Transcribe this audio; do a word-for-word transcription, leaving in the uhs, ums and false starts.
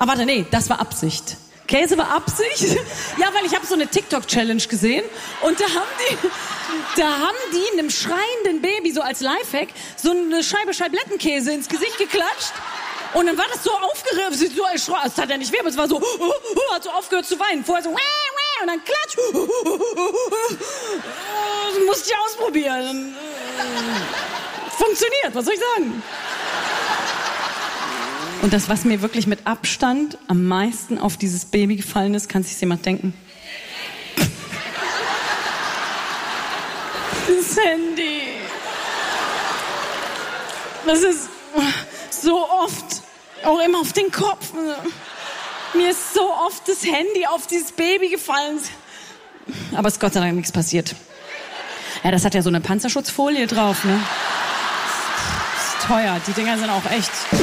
Ah, warte, nee, das war Absicht. Käse war Absicht? Ja, weil ich habe so eine TikTok-Challenge gesehen und da haben die, da haben die einem schreienden Baby so als Lifehack so eine Scheibe Scheiblettenkäse ins Gesicht geklatscht. Und dann war das so aufgeregt, so erschrocken, das hat ja nicht weh, aber es war so, uh, uh, hat so aufgehört zu weinen. Vorher so, wah, wah, und dann klatsch. Uh, uh, uh, uh, das musste ich ausprobieren. Funktioniert, was soll ich sagen? Und das, was mir wirklich mit Abstand am meisten auf dieses Baby gefallen ist, kann sich jemand denken? Das Handy. Das ist so oft, auch immer auf den Kopf. Mir ist so oft das Handy auf dieses Baby gefallen. Aber es ist Gott sei Dank nichts passiert. Ja, das hat ja so eine Panzerschutzfolie drauf, ne? Das ist teuer, die Dinger sind auch echt...